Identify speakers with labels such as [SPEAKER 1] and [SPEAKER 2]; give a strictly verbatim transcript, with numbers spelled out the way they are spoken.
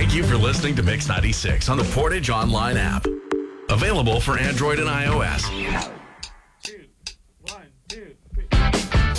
[SPEAKER 1] Thank you for listening to Mix ninety-six on the Portage Online app. Available for Android and iOS.